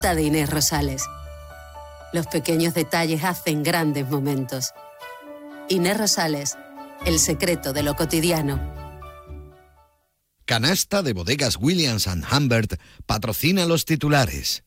de Inés Rosales. Los pequeños detalles hacen grandes momentos. Inés Rosales, el secreto de lo cotidiano. Canasta de Bodegas Williams & Humbert patrocina los titulares.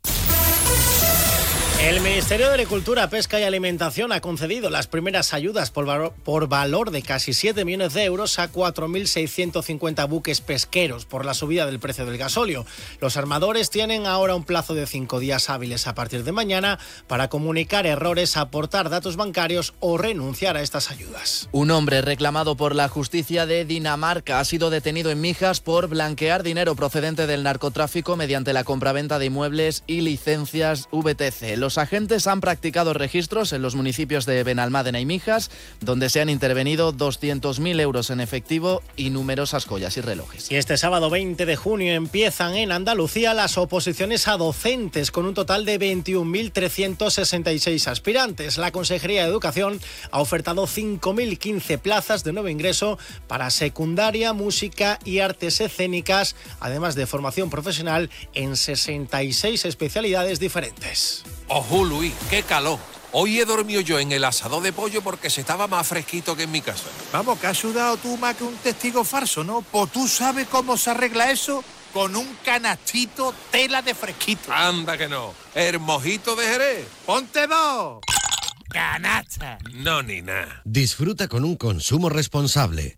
El Ministerio de Agricultura, Pesca y Alimentación ha concedido las primeras ayudas por valor de casi 7 millones de euros a 4.650 buques pesqueros por la subida del precio del gasóleo. Los armadores tienen ahora un plazo de 5 días hábiles a partir de mañana para comunicar errores, aportar datos bancarios o renunciar a estas ayudas. Un hombre reclamado por la justicia de Dinamarca ha sido detenido en Mijas por blanquear dinero procedente del narcotráfico mediante la compraventa de inmuebles y licencias VTC. Los agentes han practicado registros en los municipios de Benalmádena y Mijas, donde se han intervenido 200.000 euros en efectivo y numerosas joyas y relojes. Y este sábado 20 de junio empiezan en Andalucía las oposiciones a docentes, con un total de 21.366 aspirantes. La Consejería de Educación ha ofertado 5.015 plazas de nuevo ingreso para secundaria, música y artes escénicas, además de formación profesional en 66 especialidades diferentes. ¡Ojo, Luis! ¡Qué calor! Hoy he dormido yo en el asador de pollo porque se estaba más fresquito que en mi casa. Vamos, que has sudado tú más que un testigo falso, ¿no? Pues tú sabes cómo se arregla eso con un canastito tela de fresquito. Anda que no. El mojito de Jerez. ¡Ponte dos! ¡Canasta! No, ni nada. Disfruta con un consumo responsable.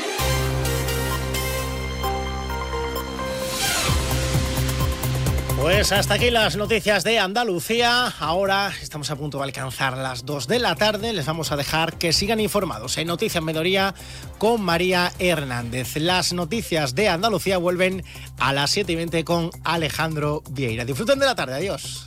Pues hasta aquí las noticias de Andalucía. Ahora estamos a punto de alcanzar las 2 de la tarde. Les vamos a dejar que sigan informados en Noticias Mediodía con María Hernández. Las noticias de Andalucía vuelven a las 7:20 con Alejandro Vieira. Disfruten de la tarde. Adiós.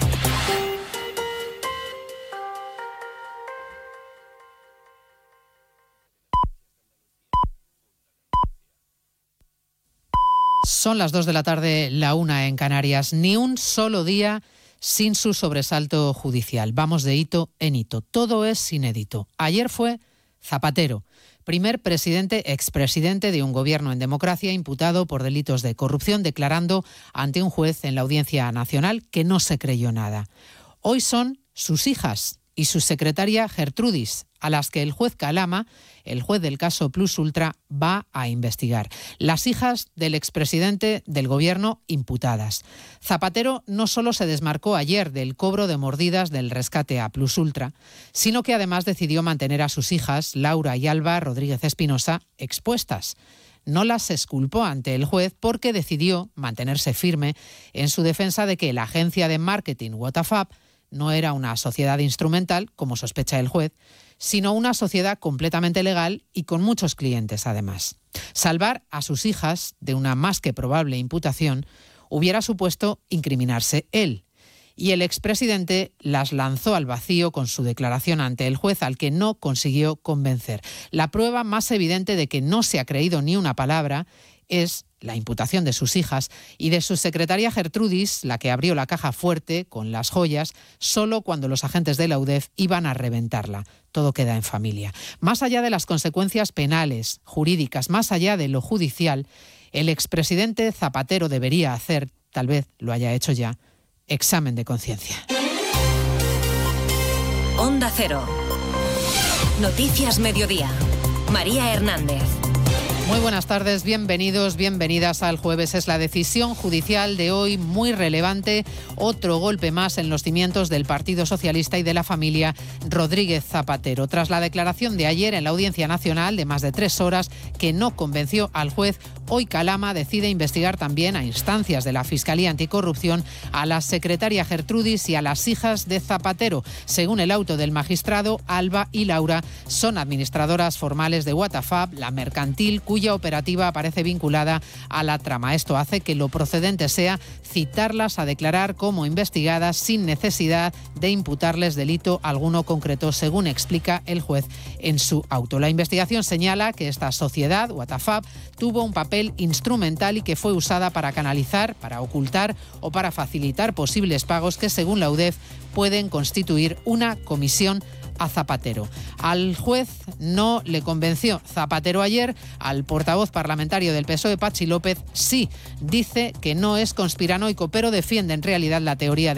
Son las 2 de la tarde, la 1 en Canarias. Ni un solo día sin su sobresalto judicial. Vamos de hito en hito. Todo es inédito. Ayer fue Zapatero, primer expresidente de un gobierno en democracia imputado por delitos de corrupción, declarando ante un juez en la Audiencia Nacional que no se creyó nada. Hoy son sus hijas y su secretaria Gertrudis, a las que el juez Calama, el juez del caso Plus Ultra, va a investigar. Las hijas del expresidente del gobierno imputadas. Zapatero no solo se desmarcó ayer del cobro de mordidas del rescate a Plus Ultra, sino que además decidió mantener a sus hijas, Laura y Alba Rodríguez Espinosa, expuestas. No las exculpó ante el juez porque decidió mantenerse firme en su defensa de que la agencia de marketing Watafab no era una sociedad instrumental, como sospecha el juez, sino una sociedad completamente legal y con muchos clientes además. Salvar a sus hijas de una más que probable imputación hubiera supuesto incriminarse él. Y el expresidente las lanzó al vacío con su declaración ante el juez, al que no consiguió convencer. La prueba más evidente de que no se ha creído ni una palabra es la imputación de sus hijas y de su secretaria Gertrudis, la que abrió la caja fuerte con las joyas solo cuando los agentes de la UDEF iban a reventarla. Todo queda en familia. Más allá de las consecuencias penales, jurídicas, más allá de lo judicial, el expresidente Zapatero debería hacer, tal vez lo haya hecho ya, examen de conciencia. Onda Cero. Noticias Mediodía. María Hernández. Muy buenas tardes, bienvenidos, bienvenidas al jueves. Es la decisión judicial de hoy muy relevante, otro golpe más en los cimientos del Partido Socialista y de la familia Rodríguez Zapatero. Tras la declaración de ayer en la Audiencia Nacional de más de 3 horas que no convenció al juez, hoy Calama decide investigar también a instancias de la Fiscalía Anticorrupción a la secretaria Gertrudis y a las hijas de Zapatero. Según el auto del magistrado, Alba y Laura son administradoras formales de Watafab, la mercantil cuya operativa aparece vinculada a la trama. Esto hace que lo procedente sea citarlas a declarar como investigadas sin necesidad de imputarles delito alguno concreto, según explica el juez en su auto. La investigación señala que esta sociedad, Watafab, tuvo un papel instrumental y que fue usada para canalizar, para ocultar o para facilitar posibles pagos que, según la UDEF, pueden constituir una comisión a Zapatero. Al juez no le convenció Zapatero ayer. Al portavoz parlamentario del PSOE, Patxi López, sí, dice que no es conspiranoico, pero defiende en realidad la teoría